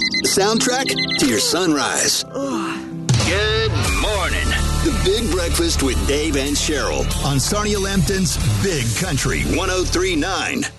Soundtrack to your sunrise. Good morning. The Big Breakfast with Dave and Cheryl on Sarnia Lambton's Big Country 103.9.